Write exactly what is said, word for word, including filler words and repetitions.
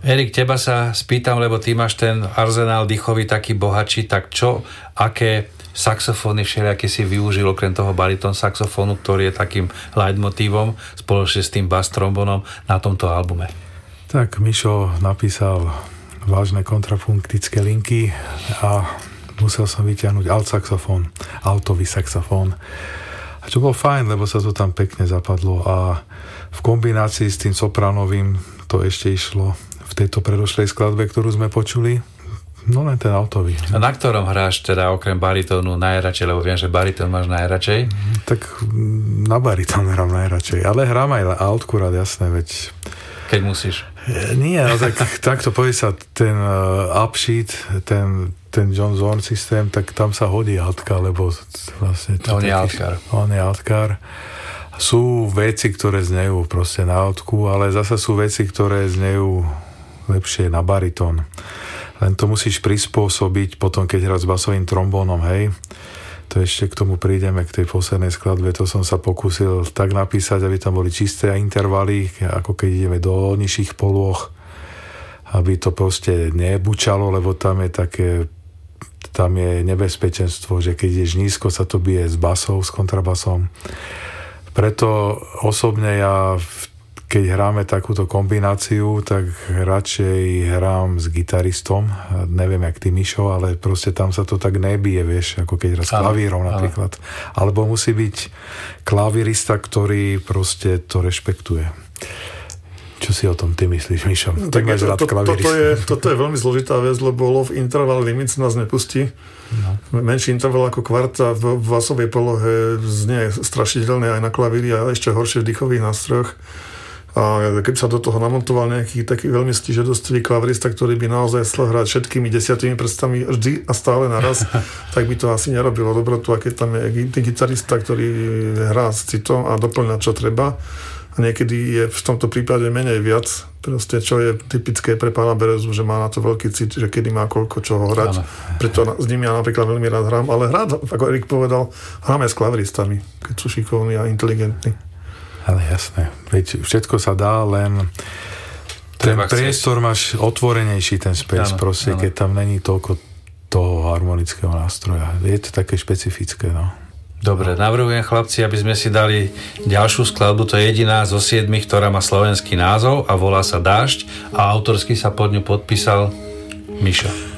Erik, teba sa spýtam, lebo ty máš ten arzenál dýchový taký bohatší, tak čo, aké saxofóny všelijaké si využil okrem toho baritón saxofónu, ktorý je takým leitmotívom spoločne s tým bass trombonom na tomto albume? Tak Mišo napísal vážne kontrapunktické linky a musel som vyťahnuť alt saxofón, altový saxofón. A čo bolo fajn, lebo sa to tam pekne zapadlo a v kombinácii s tým sopranovým to ešte išlo v tejto predošlej skladbe, ktorú sme počuli. No len ten altový. A na ktorom hráš teda okrem baritónu najradšej, lebo viem, že baritón máš najradšej? Tak na baritón hrám najradšej, ale hrám aj altku rád, jasné, veď... Keď musíš. Nie, no tak takto povie sa ten uh, upsheet, ten, ten John Zorn systém, tak tam sa hodí altka, lebo vlastne... On je altkár. On je altkár. Sú veci, ktoré znejú proste na altku, ale zasa sú veci, ktoré znejú lepšie na baritón. Len to musíš prispôsobiť potom, keď hrať s basovým trombónom, hej. To ešte k tomu prídeme, k tej poslednej skladbe. To som sa pokúsil tak napísať, aby tam boli čisté intervaly, ako keď ideme do nižších polôch, aby to proste nebučalo, lebo tam je také, tam je nebezpečenstvo, že keď ideš nízko, sa to bije s basou, s kontrabasom. Preto osobne ja keď hráme takúto kombináciu, tak radšej hrám s gitaristom. Neviem, jak ty, Mišo, ale proste tam sa to tak nebije, vieš, ako keď hrá s klavírom napríklad. Alebo musí byť klavírista, ktorý proste to rešpektuje. Čo si o tom ty myslíš, Mišo? Tak to, to, toto, je, toto je veľmi zložitá vec, lebo low interval limits nás nepustí. No. Menší interval ako kvarta v basovej polohe znie strašidelné aj na klavíri a ešte horšie v dýchových nástrojoch. A keby sa do toho namontoval nejaký taký veľmi stížadostivý klavirista, ktorý by naozaj chcel hrať všetkými desiatimi prstami vždy a stále naraz, tak by to asi nerobilo dobrotu. A keď tam je gitarista, ktorý hrá s citom a doplňa čo treba, a niekedy je v tomto prípade menej viac, proste čo je typické pre pána Berezu, že má na to veľký cit, že kedy má koľko čoho hrať. Preto s nimi ja napríklad veľmi rád hrám, ale hrám, ako Erik povedal, hráme s klaviristami, keď sú šikovní a inteligentní. Ale jasné, veď všetko sa dá, len ten Treba priestor chcieť. Máš otvorenejší, ten space, ano, proste, ano. Keď tam není toľko toho harmonického nástroja. Je to také špecifické, no. Dobre, navrhujem, chlapci, aby sme si dali ďalšiu skladbu, to je jediná zo siedmich, ktorá má slovenský názov a volá sa Dážď a autorsky sa pod ňu podpísal Mišo.